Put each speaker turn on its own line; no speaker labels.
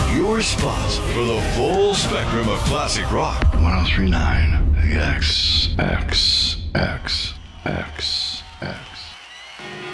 Your spot for the full spectrum of classic rock.
1039 XXXX.